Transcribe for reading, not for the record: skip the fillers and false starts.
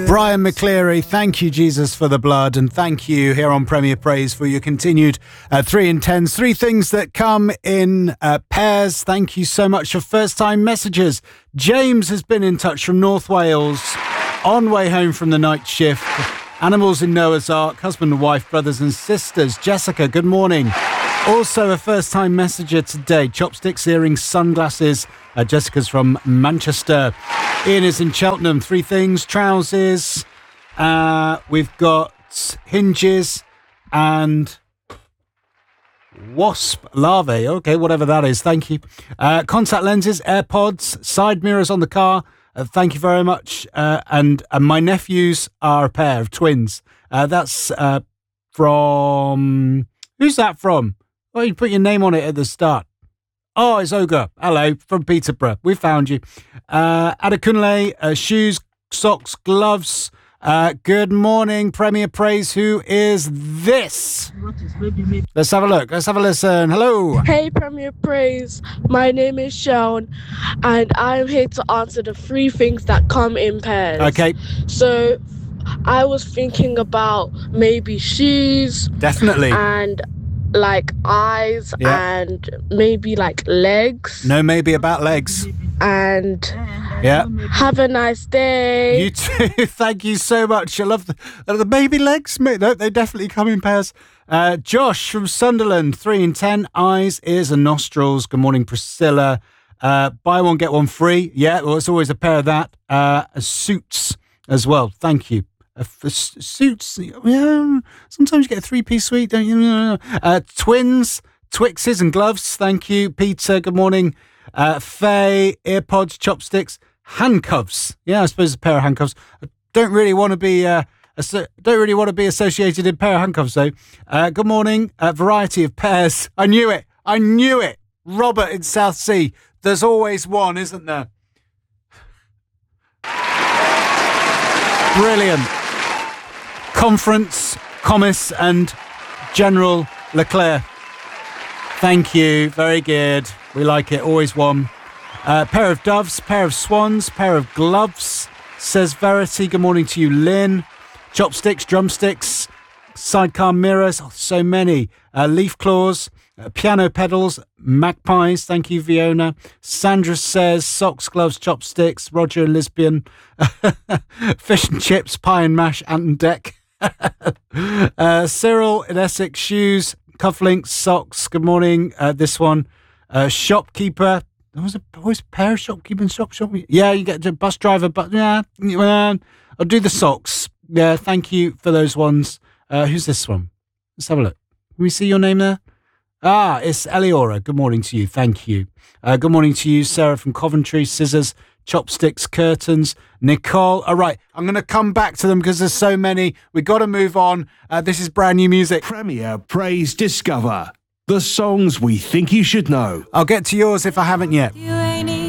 Brian McCleary, thank you, Jesus, for the blood, and thank you here on Premier Praise for your continued 3 in 10s. 3 things that come in pairs. Thank you so much for first-time messages. James has been in touch from North Wales, on way home from the night shift. Animals in Noah's Ark, husband and wife, brothers and sisters. Jessica, good morning. Also a first-time messenger today. Chopsticks, earrings, sunglasses. Jessica's from Manchester. Ian is in Cheltenham. 3 things. Trousers. We've got hinges and wasp larvae. Okay, whatever that is. Thank you. Contact lenses, AirPods, side mirrors on the car. Thank you very much. And my nephews are a pair of twins. That's from... Who's that from? Oh, you put your name on it at the start. Oh, it's Olga. Hello, from Peterborough. We found you. Adekunle, shoes, socks, gloves. Good morning, Premier Praise. Who is this? Let's have a look. Let's have a listen. Hello. Hey, Premier Praise. My name is Shaun, and I'm here to answer the 3 things that come in pairs. Okay. So, I was thinking about maybe shoes. Definitely. And like eyes, and maybe like legs. No, maybe about legs. And have a nice day. You too. Thank you so much. I love the baby legs. No, they definitely come in pairs. Josh from Sunderland, 3 in 10, eyes, ears and nostrils. Good morning, Priscilla. Buy one, get one free. Yeah, well, it's always a pair of that. Suits as well. Thank you. For suits, sometimes you get a 3-piece suite, don't you? Twins, Twixes and gloves. Thank you, Peter. Good morning. Faye, earpods, chopsticks, handcuffs. Yeah, I suppose a pair of handcuffs. I don't really want to be associated in a pair of handcuffs though. Good morning. Variety of pairs. I knew it. Robert in Southsea. There's always one, isn't there? Brilliant. Conference, Commis and General Leclerc. Thank you. Very good. We like it. Always one. Pair of doves, pair of swans, pair of gloves, says Verity. Good morning to you, Lynn. Chopsticks, drumsticks, sidecar mirrors. Oh, so many. Leaf claws, piano pedals, magpies. Thank you, Fiona. Sandra says socks, gloves, chopsticks. Roger, lesbian. Fish and chips, pie and mash, ant and deck. Cyril in Essex, shoes, cufflinks, socks. Good morning. This one, shopkeeper. There was always a pair of shopkeeper and shop. Yeah, you get a bus driver, but yeah, I'll do the socks. Yeah, thank you for those ones. Who's this one? Let's have a look. Can we see your name there? It's Eleora. Good morning to you. Thank you. Good morning to you, Sarah from Coventry. Scissors, chopsticks, curtains. Nicole. All right, I'm going to come back to them because there's so many. We got to move on. This is brand new music. Premier Praise Discover. The songs we think you should know. I'll get to yours if I haven't yet.